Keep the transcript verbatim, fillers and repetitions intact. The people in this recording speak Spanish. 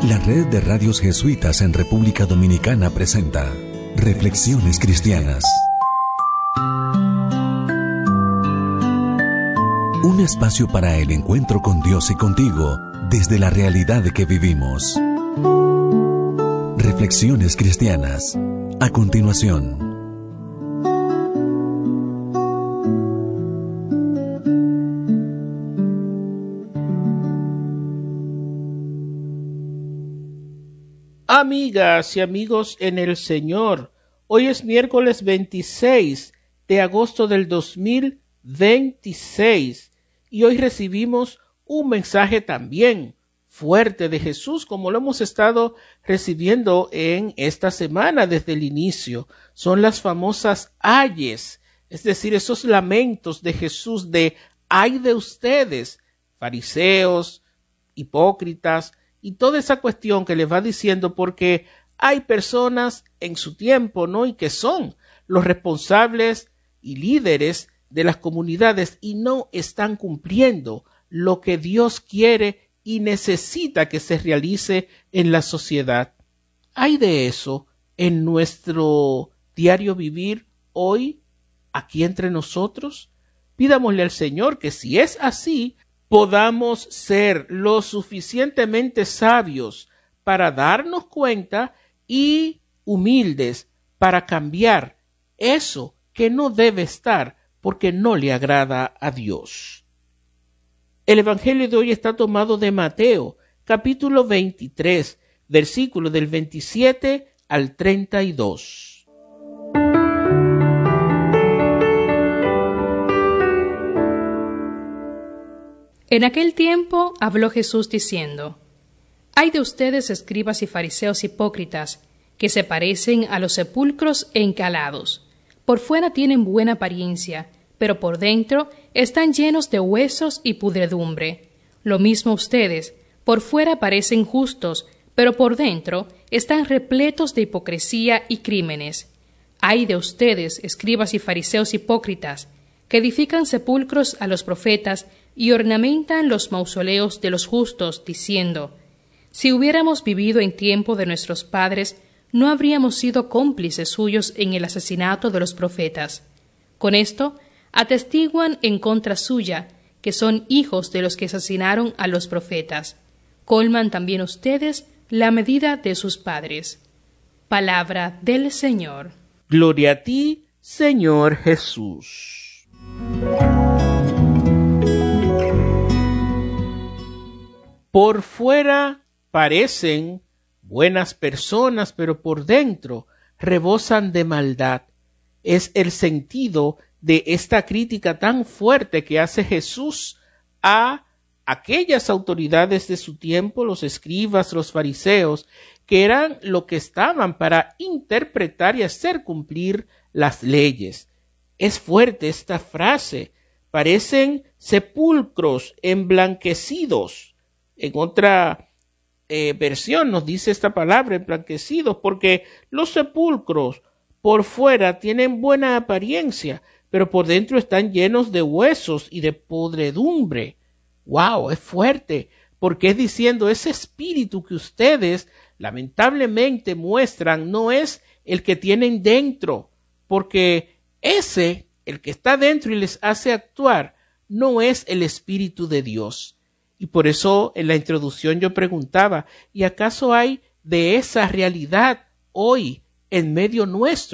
La Red de Radios Jesuitas en República Dominicana presenta Reflexiones Cristianas. Un espacio para el encuentro con Dios y contigo desde la realidad que vivimos. Reflexiones Cristianas. A continuación. Amigas y amigos en el Señor, hoy es miércoles veintiséis de agosto del dos mil veintiséis y hoy recibimos un mensaje también fuerte de Jesús, como lo hemos estado recibiendo en esta semana desde el inicio. Son las famosas ayes, es decir, esos lamentos de Jesús de ay de ustedes, fariseos, hipócritas, y toda esa cuestión que les va diciendo, porque hay personas en su tiempo, ¿no? Y que son los responsables y líderes de las comunidades y no están cumpliendo lo que Dios quiere y necesita que se realice en la sociedad. ¿Hay de eso en nuestro diario vivir hoy, aquí entre nosotros? Pidámosle al Señor que si es así, podamos ser lo suficientemente sabios para darnos cuenta y humildes para cambiar eso que no debe estar porque no le agrada a Dios. El Evangelio de hoy está tomado de Mateo, capítulo veintitrés, versículos del veintisiete al treinta y dos. En aquel tiempo habló Jesús diciendo: Ay de ustedes, escribas y fariseos hipócritas, que se parecen a los sepulcros encalados. Por fuera tienen buena apariencia, pero por dentro están llenos de huesos y pudredumbre. Lo mismo ustedes, por fuera parecen justos, pero por dentro están repletos de hipocresía y crímenes. Ay de ustedes, escribas y fariseos hipócritas, que edifican sepulcros a los profetas y ornamentan los mausoleos de los justos, diciendo: Si hubiéramos vivido en tiempo de nuestros padres, no habríamos sido cómplices suyos en el asesinato de los profetas. Con esto, atestiguan en contra suya, que son hijos de los que asesinaron a los profetas. Colman también ustedes la medida de sus padres. Palabra del Señor. Gloria a ti, Señor Jesús. Por fuera parecen buenas personas, pero por dentro rebosan de maldad. Es el sentido de esta crítica tan fuerte que hace Jesús a aquellas autoridades de su tiempo, los escribas, los fariseos, que eran lo que estaban para interpretar y hacer cumplir las leyes. Es fuerte esta frase. Parecen sepulcros emblanquecidos. En otra eh, versión nos dice esta palabra, emblanquecidos, porque los sepulcros por fuera tienen buena apariencia, pero por dentro están llenos de huesos y de podredumbre. ¡Wow! Es fuerte, porque es diciendo, ese espíritu que ustedes lamentablemente muestran no es el que tienen dentro, porque ese, el que está dentro y les hace actuar, no es el Espíritu de Dios. Y por eso en la introducción yo preguntaba, ¿y acaso hay de esa realidad hoy en medio nuestro?